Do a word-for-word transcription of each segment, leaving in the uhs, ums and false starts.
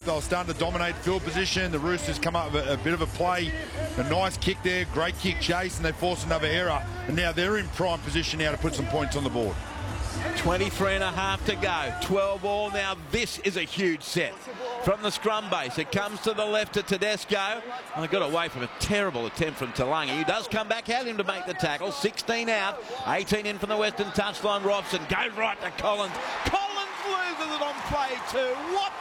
They were starting to dominate field position. The Roosters come up with a, a bit of a play. A nice kick there, great kick chase, and they force another error. And now they're in prime position now to put some points on the board. twenty-three and a half to go. twelve all now. This is a huge set. From the scrum base, it comes to the left to Tedesco. Well, they got away from a terrible attempt from Talangi. He does come back, had him to make the tackle. sixteen out, eighteen in from the western touchline. Robson goes right to Collins. Collins loses it on play two. What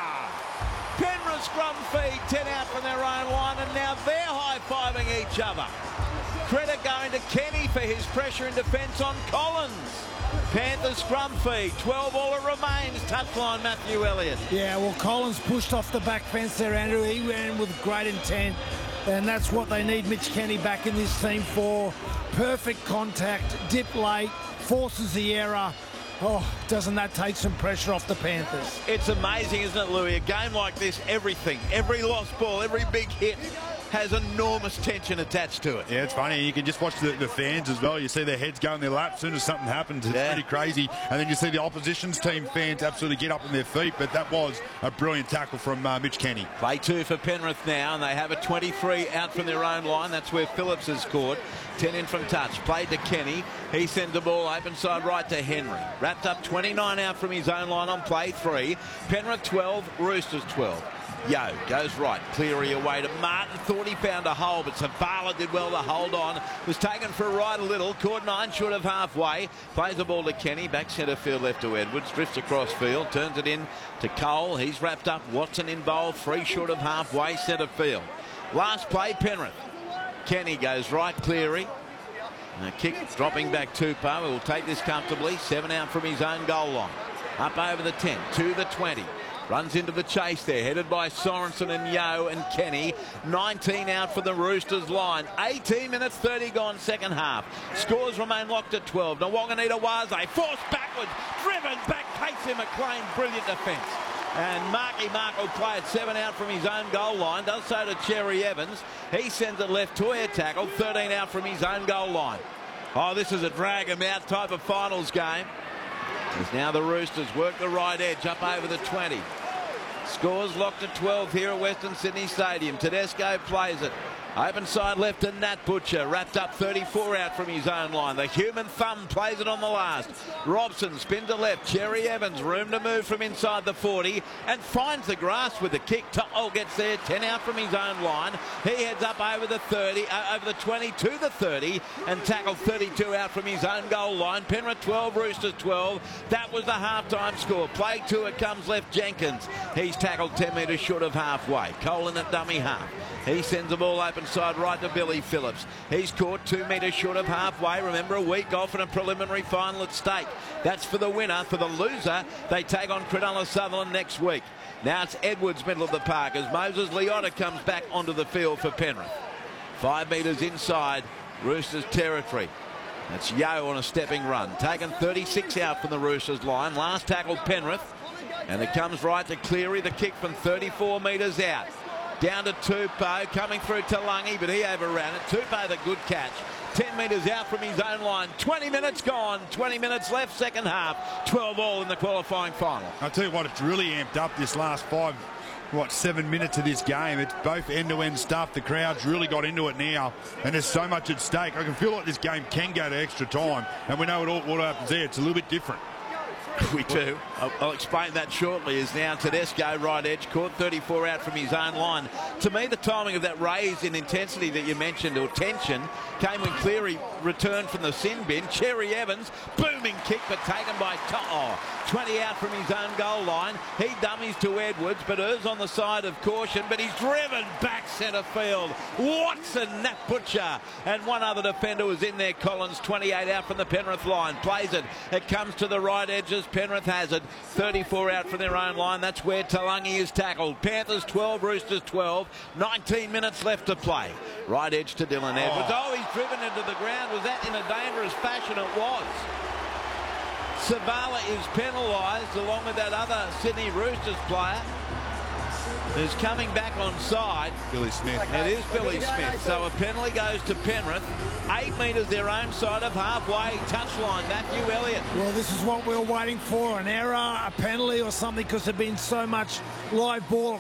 the? Penrith scrum feed, ten out from their own line, and now they're high-fiving each other. Credit going to Kenny for his pressure in defence on Collins. Panthers scrum feed, twelve all it remains. Touchline, Matthew Elliott. Yeah, well, Collins pushed off the back fence there, Andrew. He ran with great intent, and that's what they need Mitch Kenny back in this team for. Perfect contact, dip late, forces the error. Oh, doesn't that take some pressure off the Panthers? It's amazing, isn't it, Louis? A game like this, everything, every lost ball, every big hit has enormous tension attached to it. Yeah, it's funny. You can just watch the, the fans as well. You see their heads go in their lap as soon as something happens. It's yeah. pretty crazy. And then you see the opposition's team fans absolutely get up on their feet. But that was a brilliant tackle from uh, Mitch Kenny. Play two for Penrith now, and they have a twenty-three out from their own line. That's where Phillips has scored. ten in from touch. Played to Kenny. He sends the ball open side right to Henry. Wrapped up twenty-nine out from his own line on play three. Penrith twelve, Roosters twelve. Yo goes right, Cleary away to Martin. Thought he found a hole, but Savala did well to hold on. Was taken for a ride a little. Caught nine short of halfway. Plays the ball to Kenny. Back centre field left to Edwards. Drifts across field. Turns it in to Cole. He's wrapped up. Watson involved. Three short of halfway. Centre field. Last play, Penrith. Kenny goes right, Cleary. And a kick dropping back Tupou. Will take this comfortably. Seven out from his own goal line. Up over the ten. To the twenty. Runs into the chase there, headed by Sorensen and Yo and Kenny. nineteen out for the Roosters line. eighteen minutes, thirty gone second half. Scores remain locked at twelve. Nawanganita Waze forced backwards, driven back. Casey McLean, brilliant defence. And Marky Mark will play at seven out from his own goal line. Does so to Cherry Evans. He sends it left to air tackle. thirteen out from his own goal line. Oh, this is a drag him out type of finals game. As now the Roosters work the right edge up over the twenty. Scores locked at twelve here at Western Sydney Stadium. Tedesco plays it. Open side left to Nat Butcher. Wrapped up thirty-four out from his own line. The human thumb plays it on the last. Robson spin to left. Cherry Evans room to move from inside the forty and finds the grass with the kick. To'o gets there. ten out from his own line. He heads up over the thirty, uh, over the twenty to the thirty and tackled thirty-two out from his own goal line. Penrith twelve, Roosters twelve. That was the halftime score. Play two, it comes left Jenkins. He's tackled ten metres short of halfway. Cole in at dummy half. He sends the ball open side right to Billy Phillips. He's caught two metres short of halfway. Remember, a week off and a preliminary final at stake. That's for the winner. For the loser, they take on Cronulla Sutherland next week. Now it's Edwards, middle of the park, as Moses Leota comes back onto the field for Penrith. Five metres inside Roosters territory. That's Yo on a stepping run. Taken thirty-six out from the Roosters line. Last tackle Penrith. And it comes right to Cleary. The kick from thirty-four metres out. Down to Tupou, coming through Talangi, but he overran it. Tupou, the good catch. ten metres out from his own line. twenty minutes gone. twenty minutes left, second half. twelve all in the qualifying final. I'll tell you what, it's really amped up this last five, what, seven minutes of this game. It's both end-to-end stuff. The crowd's really got into it now, and there's so much at stake. I can feel like this game can go to extra time, and we know what, all, what happens there. It's a little bit different. We do. I'll, I'll explain that shortly. Is now Tedesco right edge, caught thirty-four out from his own line. To me, the timing of that raise in intensity that you mentioned, or tension, came when Cleary returned from the sin bin. Cherry Evans, booming kick, but taken by To'o. twenty out from his own goal line. He dummies to Edwards, but Er's on the side of caution, but he's driven back centre field. Watson, Nat Butcher, and one other defender was in there. Collins, twenty-eight out from the Penrith line. Plays it. It comes to the right edges. Penrith has it. thirty-four out from their own line. That's where Talangi is tackled. Panthers twelve, Roosters twelve. nineteen minutes left to play. Right edge to Dylan Edwards. Oh, oh he's driven into the ground. Was that in a dangerous fashion? It was. Savala is penalised along with that other Sydney Roosters player who's coming back on side. Billy Smith. It is Billy Smith. So a penalty goes to Penrith. Eight metres their own side of halfway touchline. Matthew Elliott. Well, this is what we were waiting for. An error, a penalty or something, because there's been so much live ball